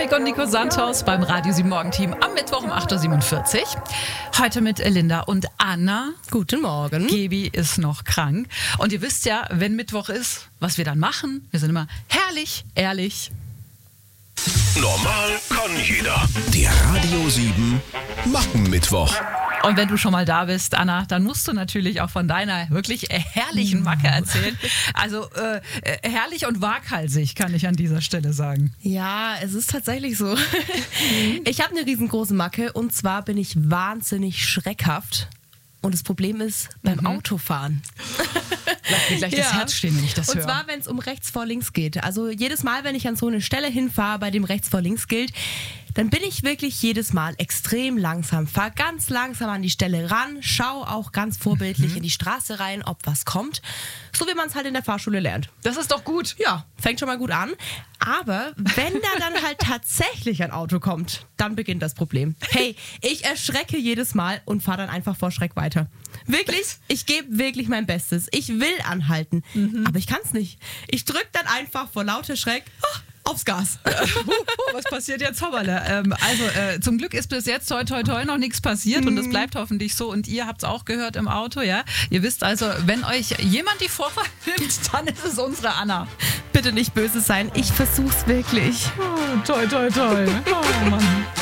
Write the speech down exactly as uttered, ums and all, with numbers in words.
Patrick und Nico Santos beim Radio sieben Morgenteam am Mittwoch um acht Uhr siebenundvierzig. Heute mit Linda und Anna. Guten Morgen. Gebi ist noch krank. Und ihr wisst ja, wenn Mittwoch ist, was wir dann machen. Wir sind immer herrlich, ehrlich. Normal kann jeder. Der Radio sieben Mackenmittwoch. Und wenn du schon mal da bist, Anna, dann musst du natürlich auch von deiner wirklich herrlichen Macke erzählen. Also äh, herrlich und waghalsig, kann ich an dieser Stelle sagen. Ja, es ist tatsächlich so. Ich habe eine riesengroße Macke und zwar bin ich wahnsinnig schreckhaft. Und das Problem ist beim mhm. Autofahren. Bleibt mir gleich ja. das Herz stehen, wenn ich das Und höre. Und zwar, wenn es um rechts vor links geht. Also jedes Mal, wenn ich an so eine Stelle hinfahre, bei dem rechts vor links gilt, dann bin ich wirklich jedes Mal extrem langsam. Fahr ganz langsam an die Stelle ran, schau auch ganz vorbildlich mhm. in die Straße rein, ob was kommt. So wie man es halt in der Fahrschule lernt. Das ist doch gut. Ja, fängt schon mal gut an. Aber wenn da dann halt tatsächlich ein Auto kommt, dann beginnt das Problem. Hey, ich erschrecke jedes Mal und fahre dann einfach vor Schreck weiter. Wirklich, ich gebe wirklich mein Bestes. Ich will anhalten, mhm. aber ich kann es nicht. Ich drücke dann einfach vor lauter Schreck oh, aufs Gas. uh, uh, was passiert jetzt, Hoppala? Ähm, also äh, zum Glück ist bis jetzt toi toi toi noch nichts passiert mhm. und es bleibt hoffentlich so. Und ihr habt es auch gehört im Auto, ja? Ihr wisst also, wenn euch jemand die Vorfahrt nimmt, dann ist es unsere Anna. Bitte nicht böse sein, ich versuch's wirklich. Oh, toi toi toi. Oh Mann.